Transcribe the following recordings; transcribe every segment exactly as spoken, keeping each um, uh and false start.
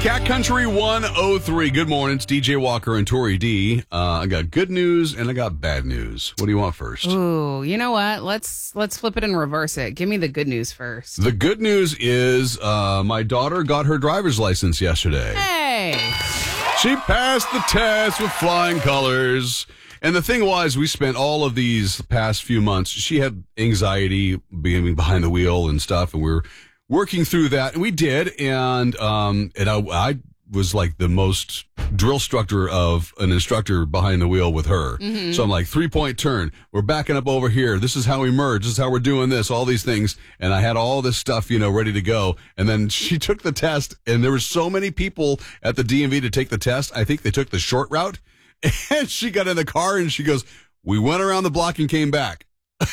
Cat Country one oh three. Good morning. It's D J Walker and Tori D. Uh, I got good news and I got bad news. What do you want first? Ooh, you know what? Let's let's flip it and reverse it. Give me the good news first. The good news is uh, my daughter got her driver's license yesterday. Hey! She passed the test with flying colors. And the thing was, we spent all of these past few months, she had anxiety being behind the wheel and stuff, and we were working through that, and we did, and um, and I, I was like the most drill instructor of an instructor behind the wheel with her. Mm-hmm. So I'm like, three-point turn. We're backing up over here. This is how we merge. This is how we're doing this, all these things. And I had all this stuff, you know, ready to go. And then she took the test, and there were so many people at the D M V to take the test. I think they took the short route, and she got in the car, and she goes, we went around the block and came back.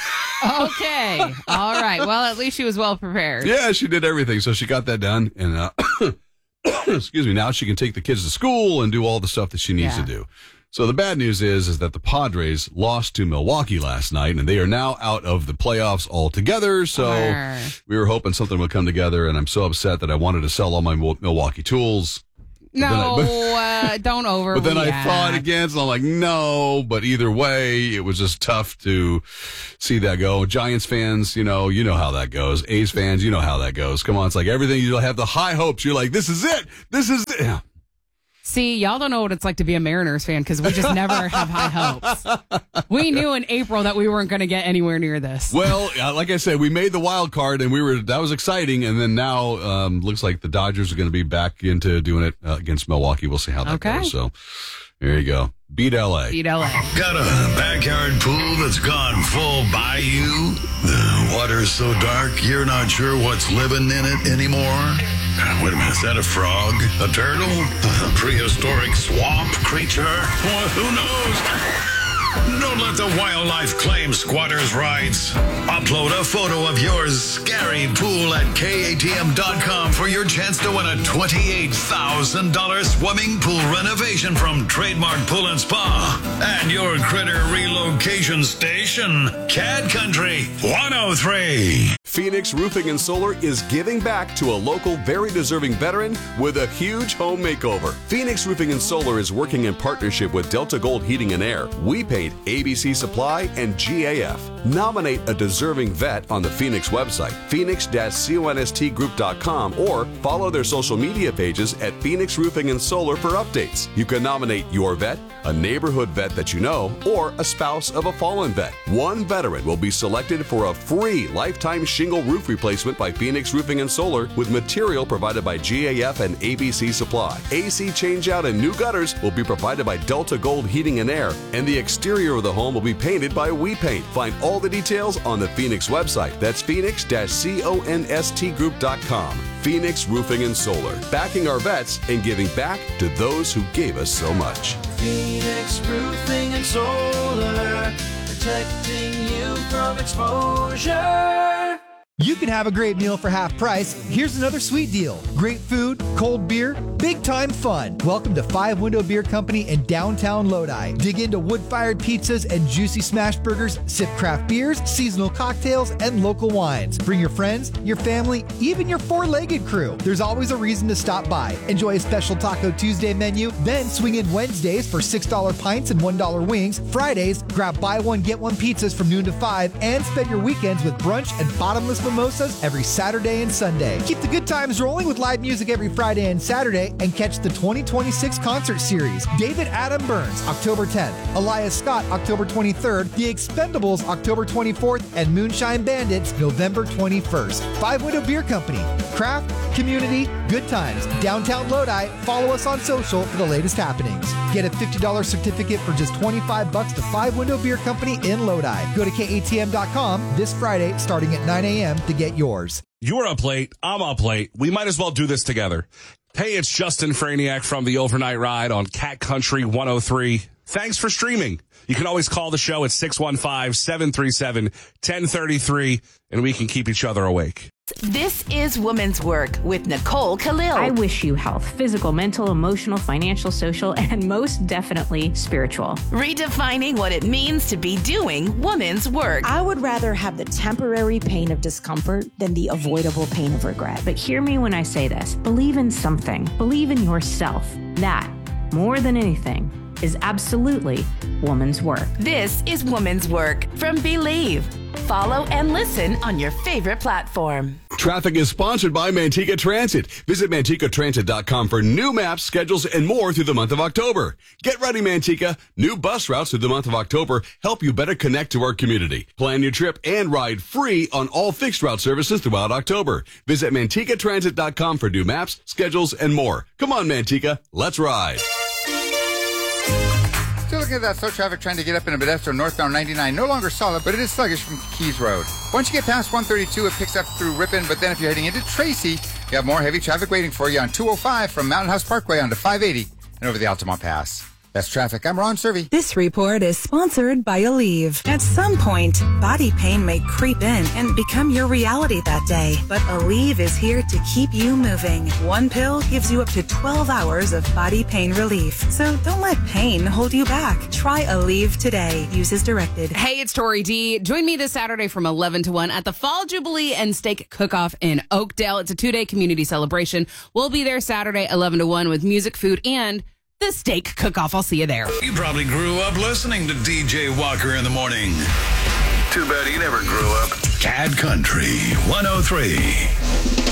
Okay. All right. Well, at least she was well prepared. Yeah, she did everything. So she got that done. And, uh, excuse me, now she can take the kids to school and do all the stuff that she needs Yeah. to do. So the bad news is, is that the Padres lost to Milwaukee last night, and they are now out of the playoffs altogether. So Arr. we were hoping something would come together, and I'm so upset that I wanted to sell all my Mil- Milwaukee tools. No, But then I- uh, don't overreact. But then I thought again, so I'm like, no. But either way, it was just tough to see that go. Giants fans, you know, you know how that goes. A's fans, you know how that goes. Come on, it's like everything. You have the high hopes. You're like, this is it. This is it. Yeah. See, y'all don't know what it's like to be a Mariners fan because we just never have high hopes. We knew in April that we weren't going to get anywhere near this. Well, uh, like I said, we made the wild card, and we were that was exciting. And then now, um, looks like the Dodgers are going to be back into doing it uh, against Milwaukee. We'll see how that Okay. goes. So there you go. Beat L A. Beat L A. Got a backyard pool that's gone full bayou? The water's so dark you're not sure what's living in it anymore? Uh, Wait a minute, is that a frog? A turtle? A prehistoric swamp creature? Well, who knows? Don't let the wildlife claim squatters' rights. Upload a photo of your scary pool at K A T M dot com for your chance to win a twenty-eight thousand dollars swimming pool renovation from Trademark Pool and Spa and your critter relocation station, Cat Country one oh three. Phoenix Roofing and Solar is giving back to a local, very deserving veteran with a huge home makeover. Phoenix Roofing and Solar is working in partnership with Delta Gold Heating and Air, We Paint, A B C Supply, and G A F. Nominate a deserving vet on the Phoenix website, phoenix dash const group dot com, or follow their social media pages at Phoenix Roofing and Solar for updates. You can nominate your vet, a neighborhood vet that you know, or a spouse of a fallen vet. One veteran will be selected for a free lifetime shingle roof replacement by Phoenix Roofing and Solar with material provided by G A F and A B C Supply. A C changeout and new gutters will be provided by Delta Gold Heating and Air, and the exterior of the home will be painted by We Paint. Find all the details on the Phoenix website. That's phoenix dash const group dot com. Phoenix Roofing and Solar, backing our vets and giving back to those who gave us so much. Phoenix Roofing and Solar, protecting you from exposure. You can have a great meal for half price. Here's another sweet deal. Great food, cold beer, big time fun. Welcome to Five Window Beer Company in downtown Lodi. Dig into wood-fired pizzas and juicy smash burgers, sip craft beers, seasonal cocktails, and local wines. Bring your friends, your family, even your four-legged crew. There's always a reason to stop by. Enjoy a special Taco Tuesday menu, then swing in Wednesdays for six dollar pints and one dollar wings. Fridays, grab buy one, get one pizzas from noon to five, and spend your weekends with brunch and bottomless mimosas every Saturday and Sunday. Keep the good times rolling with live music every Friday and Saturday, and catch the twenty twenty-six concert series. David Adam Burns, October tenth. Elias Scott, October twenty-third. The Expendables, October twenty-fourth. And Moonshine Bandits, November twenty-first. Five Window Beer Company. Craft, community, good times. Downtown Lodi. Follow us on social for the latest happenings. Get a fifty dollar certificate for just twenty-five bucks to Five Window Beer Company in Lodi. Go to K A T M dot com this Friday starting at nine a.m. to get yours. You're up late. I'm up late. We might as well do this together. Hey, it's Justin Franiak from the Overnight Ride on Cat Country one oh three. Thanks for streaming. You can always call the show at six one five, seven three seven, one oh three three, and we can keep each other awake. This is Woman's Work with Nicole Khalil. I wish you health, physical, mental, emotional, financial, social, and most definitely spiritual. Redefining what it means to be doing woman's work. I would rather have the temporary pain of discomfort than the avoidable pain of regret. But hear me when I say this. Believe in something. Believe in yourself. That, more than anything, is absolutely woman's work. This is Woman's Work from Believe. Follow and listen on your favorite platform. Traffic is sponsored by Manteca Transit. Visit manteca transit dot com for new maps, schedules, and more through the month of October. Get ready, Manteca. New bus routes through the month of October help you better connect to our community. Plan your trip and ride free on all fixed route services throughout October. Visit manteca transit dot com for new maps, schedules, and more. Come on, Manteca. Let's ride. Still looking at that slow traffic trying to get up in a Modesto northbound ninety-nine. No longer solid, but it is sluggish from Keys Road. Once you get past one thirty-two, it picks up through Ripon, but then if you're heading into Tracy, you have more heavy traffic waiting for you on two oh five from Mountain House Parkway onto five eighty and over the Altamont Pass. That's traffic. I'm Ron Servey. This report is sponsored by Aleve. At some point, body pain may creep in and become your reality that day. But Aleve is here to keep you moving. One pill gives you up to twelve hours of body pain relief. So don't let pain hold you back. Try Aleve today. Use as directed. Hey, it's Tori D. Join me this Saturday from eleven to one at the Fall Jubilee and Steak Cook-Off in Oakdale. It's a two-day community celebration. We'll be there Saturday, eleven to one with music, food, and the steak cook-off. I'll see you there. You probably grew up listening to D J Walker in the morning. Too bad he never grew up. Cad Country one oh three.